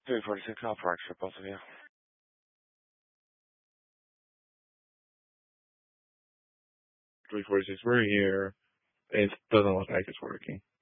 346 off work for both of you. 346, we're here. It doesn't look like it's working.